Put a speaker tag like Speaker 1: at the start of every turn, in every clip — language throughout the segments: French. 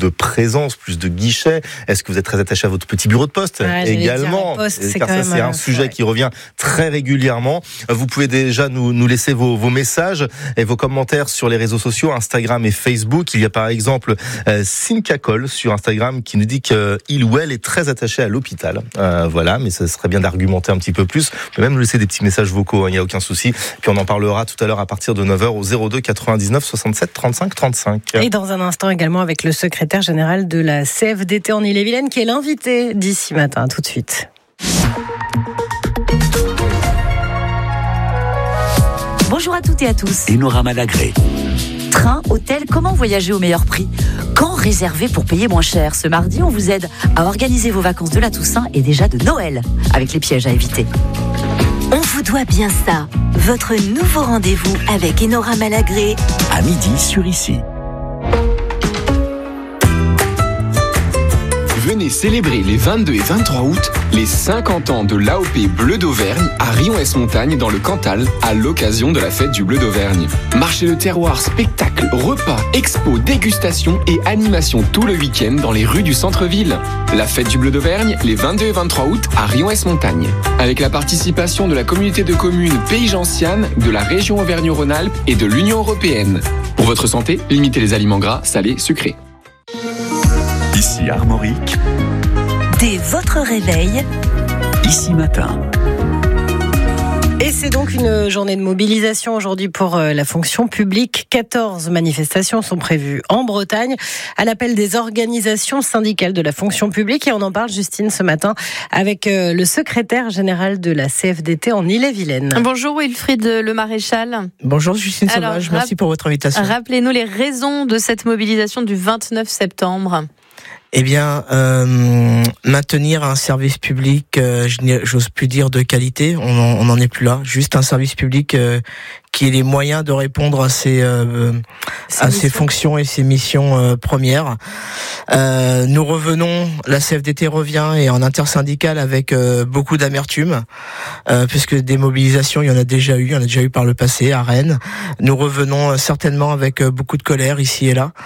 Speaker 1: de présence, plus de guichets? Est-ce que vous êtes très attaché à votre petit bureau de poste également? Car ça, c'est un sujet qui revient très régulièrement. Vous pouvez déjà nous laisser vos messages et vos commentaires sur les réseaux sociaux, Instagram et Facebook. Il y a par exemple Cynthia Cole sur Instagram qui nous dit qu'il ou elle est très attaché à l'hôpital. Voilà, mais ça serait bien d'argumenter un petit peu plus. Vous pouvez même nous laisser des petits messages vocaux, il n'y a aucun souci. Puis on en parlera tout à l'heure à partir de 9h au 02 99 67 35 35.
Speaker 2: Et dans un instant également avec le secrétaire général de la CFDT en Ille-et-Vilaine qui est l'invité d'ici matin. Tout de suite.
Speaker 3: Bonjour à toutes et à tous.
Speaker 4: Enora Malagré.
Speaker 3: Train, hôtel, comment voyager au meilleur prix? Quand réserver pour payer moins cher? Ce mardi, on vous aide à organiser vos vacances de la Toussaint et déjà de Noël, avec les pièges à éviter.
Speaker 5: On vous doit bien ça. Votre nouveau rendez-vous avec Enora Malagré.
Speaker 4: À midi sur Ici.
Speaker 6: Venez célébrer les 22 et 23 août les 50 ans de l'AOP Bleu d'Auvergne à Rion-Ès-Montagne dans le Cantal à l'occasion de la fête du Bleu d'Auvergne. Marché le terroir, spectacles, repas, expos, dégustations et animations tout le week-end dans les rues du centre-ville. La fête du Bleu d'Auvergne les 22 et 23 août à Rion-Ès-Montagne. Avec la participation de la communauté de communes Pays Gentiane, de la région Auvergne-Rhône-Alpes et de l'Union européenne. Pour votre santé, limitez les aliments gras, salés, sucrés.
Speaker 4: Ici Armorique.
Speaker 5: Dès votre réveil,
Speaker 4: Ici Matin.
Speaker 2: Et c'est donc une journée de mobilisation aujourd'hui pour la fonction publique. 14 manifestations sont prévues en Bretagne à l'appel des organisations syndicales de la fonction publique. Et on en parle, Justine, ce matin avec le secrétaire général de la CFDT en Ille-et-Vilaine.
Speaker 7: Bonjour Wilfried Le Maréchal.
Speaker 8: Bonjour Justine Sauvage, merci pour votre invitation.
Speaker 7: Rappelez-nous les raisons de cette mobilisation du 29 septembre.
Speaker 8: Eh bien, maintenir un service public, j'ose plus dire de qualité, on n'en est plus là. Juste un service public qui ait les moyens de répondre à ses fonctions et ses missions premières. Nous revenons, la CFDT revient et en intersyndical avec beaucoup d'amertume, puisque des mobilisations, il y en a déjà eu par le passé à Rennes. Nous revenons certainement avec beaucoup de colère ici et là.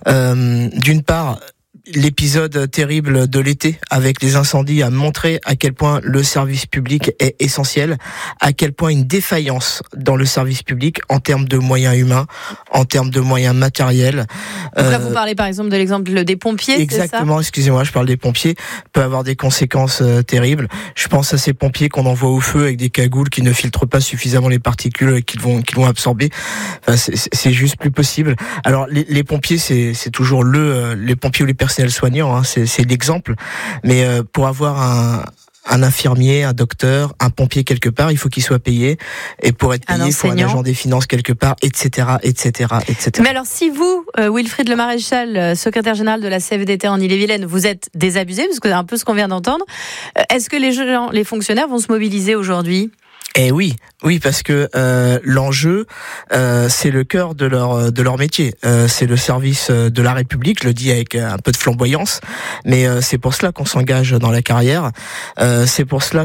Speaker 8: D'une part, l'épisode terrible de l'été avec les incendies a montré à quel point le service public est essentiel, à quel point une défaillance dans le service public en termes de moyens humains, en termes de moyens matériels.
Speaker 7: Donc là, vous parlez par exemple de l'exemple des pompiers,
Speaker 8: exactement,
Speaker 7: c'est ça ?
Speaker 8: Excusez-moi, je parle des pompiers, peut avoir des conséquences terribles. Je pense à ces pompiers qu'on envoie au feu avec des cagoules qui ne filtrent pas suffisamment les particules qu'ils vont absorber. Enfin, c'est juste plus possible. Alors les pompiers, c'est toujours les pompiers ou les personnels soignants, c'est l'exemple. Mais pour avoir un infirmier, un docteur, un pompier quelque part, il faut qu'il soit payé. Et pour être payé, il faut un agent des finances quelque part, etc., etc., etc.
Speaker 7: Mais alors, si vous, Wilfried Le Maréchal, secrétaire général de la CFDT en Ille-et-Vilaine, vous êtes désabusé, parce que c'est un peu ce qu'on vient d'entendre, est-ce que les fonctionnaires vont se mobiliser aujourd'hui ?
Speaker 8: Eh oui, parce que l'enjeu, c'est le cœur de leur métier. C'est le service de la République, je le dis avec un peu de flamboyance, mais c'est pour cela qu'on s'engage dans la carrière. C'est pour cela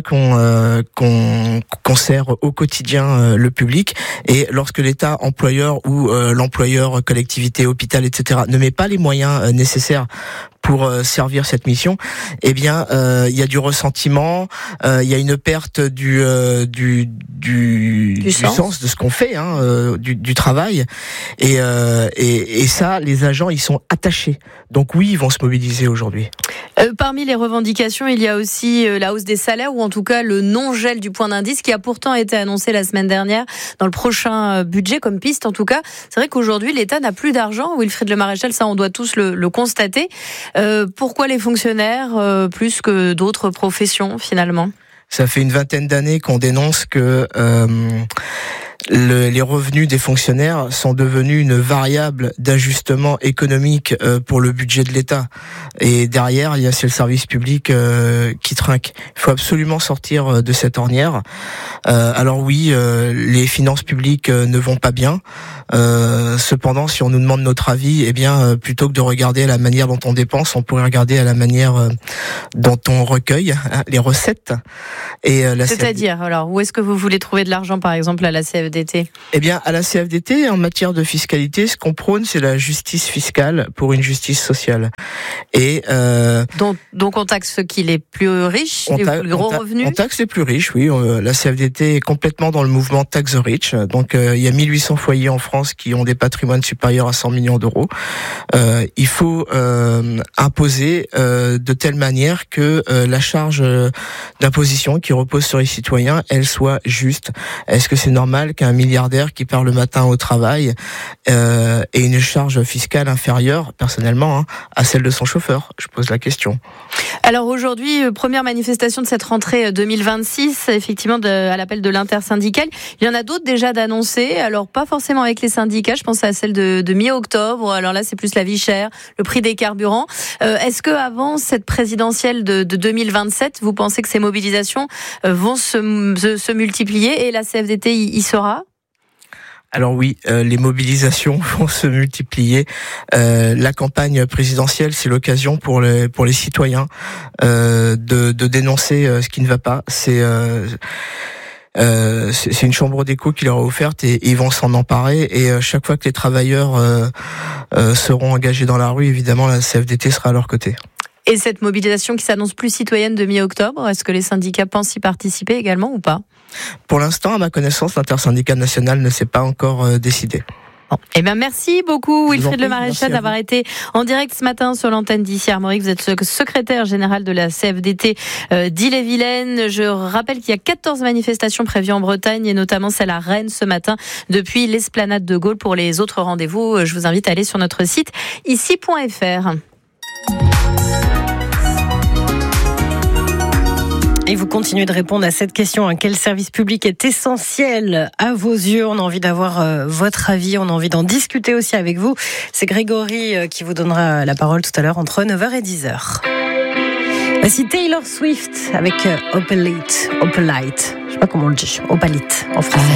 Speaker 8: qu'on sert au quotidien le public. Et lorsque l'État employeur ou l'employeur collectivité, hôpital, etc. ne met pas les moyens nécessaires pour servir cette mission, eh bien, il y a du ressentiment, il y a une perte du sens de ce qu'on fait, du travail, et ça, les agents, ils sont attachés. Donc oui, ils vont se mobiliser aujourd'hui.
Speaker 7: Parmi les revendications, il y a aussi la hausse des salaires, ou en tout cas le non-gel du point d'indice, qui a pourtant été annoncé la semaine dernière dans le prochain budget comme piste. En tout cas, c'est vrai qu'aujourd'hui, l'État n'a plus d'argent. Wilfried Le Maréchal, ça, on doit tous le constater. Pourquoi les fonctionnaires plus que d'autres professions, finalement ?
Speaker 8: Ça fait une vingtaine d'années qu'on dénonce que les revenus des fonctionnaires sont devenus une variable d'ajustement économique pour le budget de l'État. Et derrière, c'est le service public qui trinque. Il faut absolument sortir de cette ornière. Alors oui, les finances publiques ne vont pas bien. Cependant, si on nous demande notre avis, eh bien, plutôt que de regarder à la manière dont on dépense, on pourrait regarder à la manière dont on recueille les recettes. Et
Speaker 7: c'est-à-dire, alors, où est-ce que vous voulez trouver de l'argent, par exemple, à la CFDT ? CFDT?
Speaker 8: Eh bien, à la CFDT, en matière de fiscalité, ce qu'on prône, c'est la justice fiscale pour une justice sociale. Et
Speaker 7: donc on taxe ceux qui les plus riches, les plus gros revenus.
Speaker 8: On taxe les plus riches, oui. La CFDT est complètement dans le mouvement Tax the Rich. Donc il y a 1800 foyers en France qui ont des patrimoines supérieurs à 100 millions d'euros. Il faut imposer de telle manière que la charge d'imposition qui repose sur les citoyens, elle soit juste. Est-ce que c'est normal qu'un milliardaire qui part le matin au travail ait une charge fiscale inférieure, personnellement, à celle de son chauffeur? Je pose la question.
Speaker 7: Alors aujourd'hui, première manifestation de cette rentrée 2026, effectivement à l'appel de l'intersyndicale. Il y en a d'autres déjà d'annoncées, alors pas forcément avec les syndicats, je pense à celle de mi-octobre. Alors là, c'est plus la vie chère, le prix des carburants. Est-ce que avant cette présidentielle de 2027, vous pensez que ces mobilisations vont se multiplier et la CFDT y sera ?
Speaker 8: Alors oui, les mobilisations vont se multiplier. La campagne présidentielle, c'est l'occasion pour les citoyens de dénoncer ce qui ne va pas. C'est une chambre d'écho qui leur est offerte et ils vont s'en emparer. Et chaque fois que les travailleurs seront engagés dans la rue, évidemment, la CFDT sera à leur côté.
Speaker 7: Et cette mobilisation qui s'annonce plus citoyenne de mi-octobre, est-ce que les syndicats pensent y participer également ou pas ?
Speaker 8: Pour l'instant, à ma connaissance, l'intersyndicat national ne s'est pas encore décidé.
Speaker 7: Bon. Eh ben merci beaucoup Wilfried Le Maréchal d'avoir été en direct ce matin sur l'antenne d'Ici Armorique. Vous êtes secrétaire général de la CFDT d'Ille-et-Vilaine. Je rappelle qu'il y a 14 manifestations prévues en Bretagne et notamment celle à Rennes ce matin depuis l'esplanade de Gaulle. Pour les autres rendez-vous, je vous invite à aller sur notre site ici.fr.
Speaker 2: Et vous continuez de répondre à cette question. Quel service public est essentiel à vos yeux? On a envie d'avoir votre avis. On a envie d'en discuter aussi avec vous. C'est Grégory qui vous donnera la parole tout à l'heure entre 9h et 10h. Voici Taylor Swift avec Opalite. Je sais pas comment on le dit. Opalite en français.